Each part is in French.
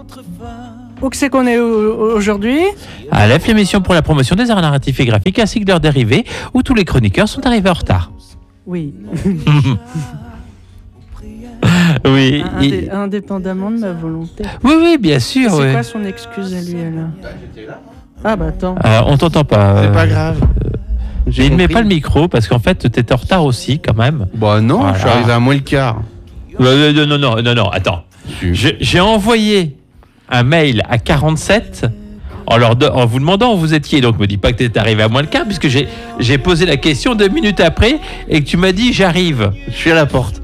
Où que c'est qu'on est aujourd'hui? À la émission pour la promotion des arts narratifs et graphiques ainsi que leurs dérivés, où tous les chroniqueurs sont arrivés en retard. Oui. Oui. Indépendamment de ma volonté. Oui, bien sûr. C'est ouais. quoi son excuse à lui, alors? Ah bah attends. On t'entend pas. C'est pas grave. Il ne met pas le micro parce qu'en fait, t'étais en retard aussi, quand même. Bah non, Voilà. je suis arrivé à moins le quart. Non, attends. J'ai envoyé un mail à 47 en vous demandant où vous étiez. Donc, me dis pas que tu es arrivé à moins le quart, puisque j'ai posé la question 2 minutes après et que tu m'as dit j'arrive. Je suis à la porte.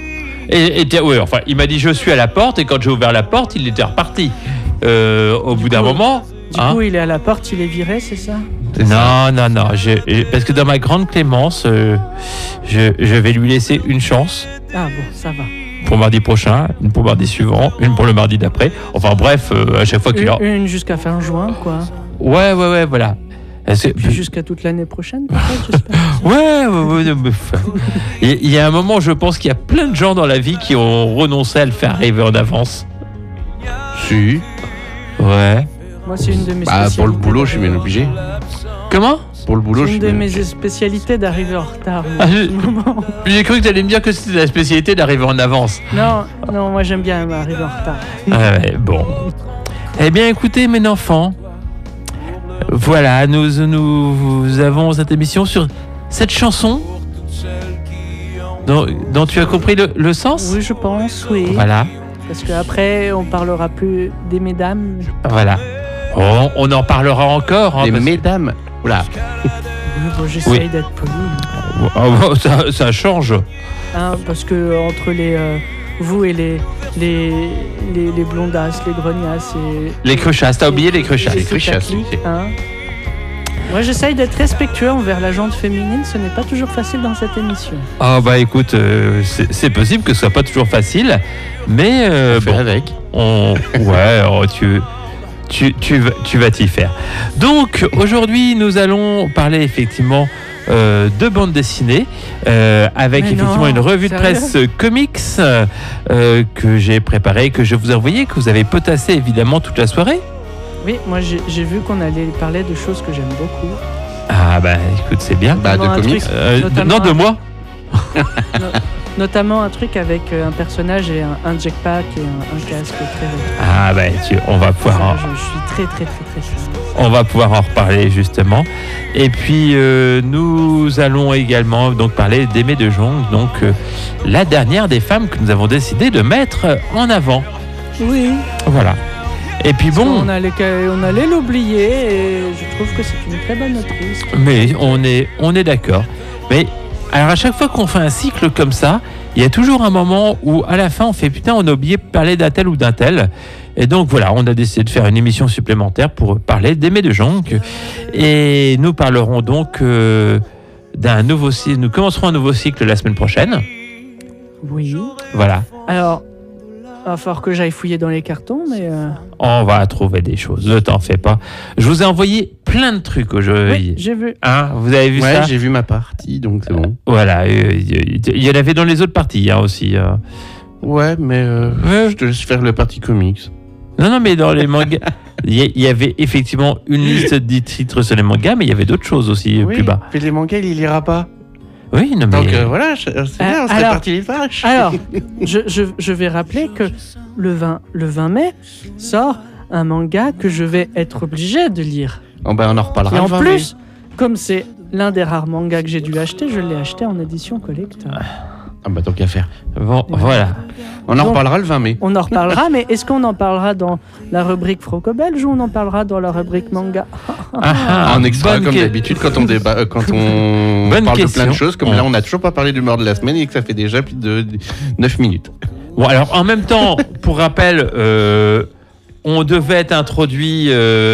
Il m'a dit je suis à la porte et quand j'ai ouvert la porte, il était reparti. Au bout d'un moment. Du coup, il est à la porte, il est viré, c'est ça? Non. Parce que dans ma grande clémence, je vais lui laisser une chance. Ah bon, ça va. Pour mardi prochain, une pour mardi suivant, une pour le mardi d'après. Enfin bref, à chaque fois qu'il Une jusqu'à fin juin, quoi. Ouais, voilà. Puis jusqu'à toute l'année prochaine, peut-être, j'espère. Ouais. Il y a un moment, je pense qu'il y a plein de gens dans la vie qui ont renoncé à le faire arriver en avance. Si. Ouais. Moi, c'est une de mes spécialités. Pour le boulot, je suis bien obligé. Comment ? Pour le boulot, c'est une de mes spécialités d'arriver en retard. J'ai cru que tu allais me dire que c'était la spécialité d'arriver en avance. Non, moi j'aime bien arriver en retard. Ouais, bon. Eh bien, écoutez, mes enfants, voilà, nous avons cette émission sur cette chanson dont tu as compris le sens ? Oui, je pense, oui. Voilà. Parce qu'après, on parlera plus des mesdames. Voilà. On en parlera encore. Des mesdames. Oula. Bon, j'essaye d'être poli. Ça change. Parce que entre vous et les blondasses, les grognasses et... Les cruchasses, t'as oublié les cruchasses. Les cruchasses, Moi, j'essaye d'être respectueux envers la gente féminine. Ce n'est pas toujours facile dans cette émission. Ah bah écoute, c'est possible que ce soit pas toujours facile, mais avec. Tu vas t'y faire. Donc aujourd'hui, nous allons parler effectivement de bande dessinée avec une revue de presse comics que j'ai préparée, que je vous ai envoyée, que vous avez potassé évidemment toute la soirée. Oui, moi j'ai vu qu'on allait parler de choses que j'aime beaucoup. Ah bah écoute, c'est bien. De comics. De moi. Notamment un truc avec un personnage et un jetpack et un casque très rétro. Ah bah on va pouvoir. Je suis très fan. On va pouvoir en reparler justement. Et puis nous allons également donc parler d'Aimée de Jong, donc la dernière des femmes que nous avons décidé de mettre en avant. Oui. Voilà. Et puis bon, on allait l'oublier et je trouve que c'est une très bonne autrice. Mais on est d'accord. Mais alors à chaque fois qu'on fait un cycle comme ça, il y a toujours un moment où à la fin on fait putain, on a oublié de parler d'un tel ou d'un tel. Et donc voilà, on a décidé de faire une émission supplémentaire pour parler d'Aimée de Jong. Et nous parlerons donc d'un nouveau cycle. Nous commencerons un nouveau cycle la semaine prochaine. Oui. Voilà. Alors, il va falloir que j'aille fouiller dans les cartons, mais... On va trouver des choses, ne t'en fais pas. Je vous ai envoyé plein de trucs aujourd'hui. Oui, j'ai vu. Vous avez vu ça ? Ouais, j'ai vu ma partie, donc c'est bon. Voilà, il y en avait dans les autres parties aussi. Ouais, mais je te laisse faire le parti comics. Non, mais dans les mangas, il y avait effectivement une liste de titres sur les mangas, mais il y avait d'autres choses aussi plus bas. Mais les mangas, il lira pas. Oui, non, mais... Donc voilà, c'est bien, on serait parti les vaches. Alors, je vais rappeler que le 20 mai sort un manga que je vais être obligé de lire. On en reparlera. Et en plus, comme c'est l'un des rares mangas que j'ai dû acheter, je l'ai acheté en édition collector. Tant qu'à faire. Bon, voilà. On en reparlera le 20 mai. On en reparlera, mais est-ce qu'on en parlera dans la rubrique franco-belge ou on en parlera dans la rubrique manga? En extra, comme d'habitude, quand on parle de plein de choses, comme là, on n'a toujours pas parlé du mort de la semaine et que ça fait déjà plus de 9 minutes. Bon, alors, en même temps, pour rappel, on devait être introduit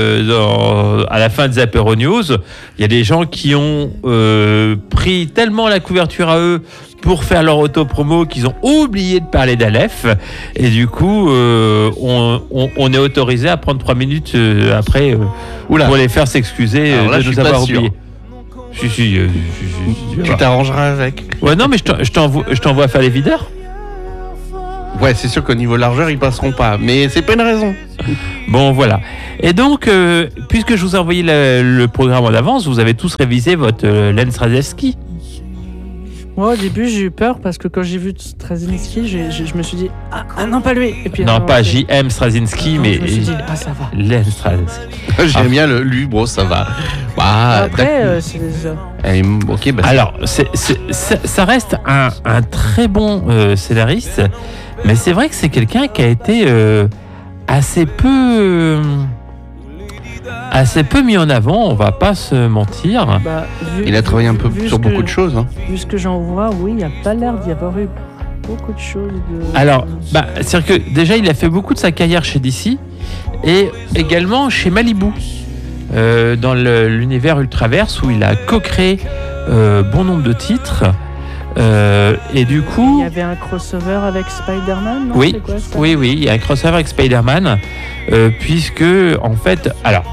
à la fin des Apéro News. Il y a des gens qui ont pris tellement la couverture à eux pour faire leur auto-promo qu'ils ont oublié de parler d'Aleph. Et du coup, on est autorisé à prendre 3 minutes après pour les faire s'excuser de nous avoir oubliés. Si, tu t'arrangeras avec. Ouais, non, mais je t'envoie faire les videurs. Ouais, c'est sûr qu'au niveau largeur, ils passeront pas. Mais c'est pas une raison. Bon, voilà. Et donc, puisque je vous ai envoyé le programme en avance, vous avez tous révisé votre Len Straczynski. Moi, au début, j'ai eu peur parce que quand j'ai vu Straczynski, je me suis dit ah non, pas lui. Et puis, non, pas J.M. Straczynski, mais je me suis dit ça va. Len Straczynski. J'aime bien lui, bro, ça va. Bah, après, c'est des... ok, bah, alors, ça reste un très bon scénariste, mais c'est vrai que c'est quelqu'un qui a été assez peu mis en avant, on va pas se mentir. Il a travaillé un peu sur beaucoup de choses. Hein. Vu ce que j'en vois, oui, il n'y a pas l'air d'y avoir eu beaucoup de choses. Alors, c'est-à-dire que déjà, il a fait beaucoup de sa carrière chez DC et également chez Malibu, dans l'univers Ultraverse, où il a co-créé bon nombre de titres. Et du coup... Il y avait un crossover avec Spider-Man, non? Oui, c'est quoi, ça? oui, il y a un crossover avec Spider-Man, puisque, en fait, alors,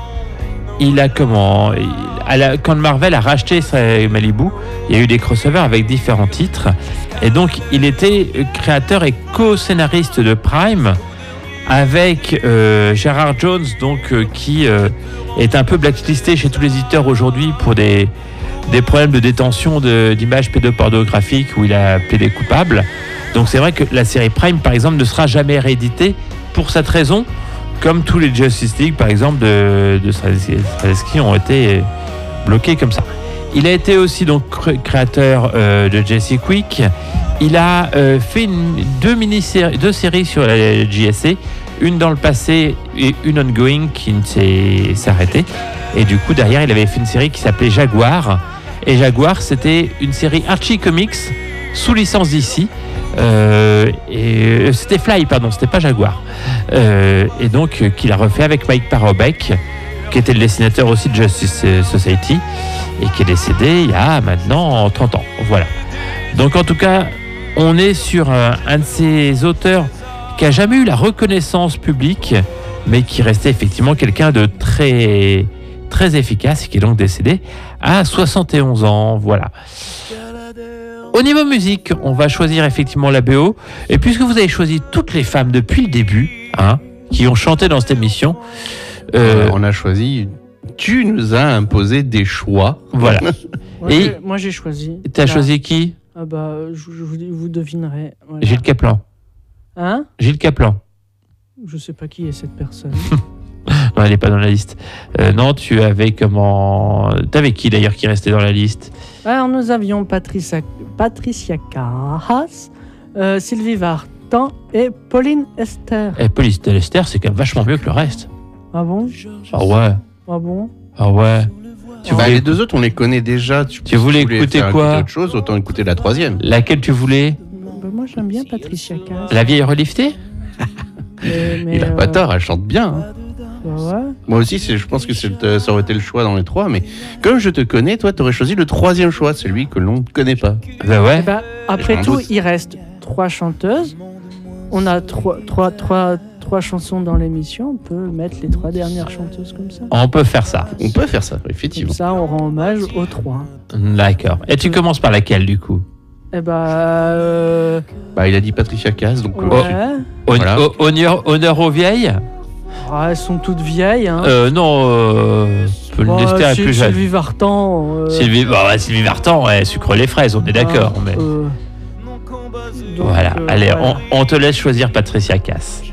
quand Marvel a racheté Malibu, il y a eu des crossovers avec différents titres, et donc il était créateur et co-scénariste de Prime, avec Gerard Jones, donc qui est un peu blacklisté chez tous les éditeurs aujourd'hui pour des problèmes de détention d'images pédopornographiques où il a plaidé coupable. Donc c'est vrai que la série Prime, par exemple, ne sera jamais rééditée pour cette raison, comme tous les Justice League, par exemple, de Straczynski ont été bloqués comme ça. Il a été aussi donc créateur de Jesse Quick. Il a fait deux séries sur la JSA, une dans le passé et une ongoing qui ne s'est arrêtée. Et du coup, derrière, il avait fait une série qui s'appelait Jaguar. Et Jaguar, c'était une série Archie Comics sous licence DC. Et c'était Fly, pardon, c'était pas Jaguar. Et donc, qu'il a refait avec Mike Parobeck, qui était le dessinateur aussi de Justice Society, et qui est décédé il y a maintenant 30 ans. Voilà. Donc, en tout cas, on est sur un de ces auteurs qui a jamais eu la reconnaissance publique, mais qui restait effectivement quelqu'un de très, très efficace, et qui est donc décédé à 71 ans. Voilà. Au niveau musique, on va choisir effectivement la BO. Et puisque vous avez choisi toutes les femmes depuis le début, qui ont chanté dans cette émission, on a choisi. Tu nous as imposé des choix. Voilà. Moi, j'ai choisi. T'as choisi qui? Ah bah, vous devinerez. Voilà. Gilles Caplan. Hein? Gilles Caplan. Je sais pas qui est cette personne. Non, elle n'est pas dans la liste. Non, tu avais comment... T'avais qui d'ailleurs qui restait dans la liste? Alors, nous avions Patricia Karas, Sylvie Vartan et Pauline Esther. Et Pauline Esther, c'est quand même vachement mieux que le reste. Ah bon? Ah ouais. Ah bon? Ah ouais. Les deux autres, on les connaît déjà. Tu voulais écouter quoi? Autre chose, autant écouter la troisième. Laquelle tu voulais? Moi, j'aime bien Patricia Karas. La vieille reliftée? Il a pas tort, elle chante bien. Hein. Ouais. Moi aussi, je pense que ça aurait été le choix dans les trois, mais comme je te connais, toi, tu aurais choisi le troisième choix, celui que l'on ne connaît pas. Bah ouais. Après tout, il reste 3 chanteuses. On a trois chansons dans l'émission. On peut mettre les 3 dernières chanteuses comme ça. On peut faire ça. On peut faire ça, effectivement. Comme ça, on rend hommage aux 3. D'accord. Et tu commences par laquelle, du coup? il a dit Patricia Karas, donc... Ouais. Honneur aux vieilles? Elles sont toutes vieilles. Hein. Non, Lester est plus jeune. Sylvie Vartan. Sylvie Vartan, elle sucre les fraises, on est d'accord. Mais... Donc, voilà, allez, on te laisse choisir Patricia Karas.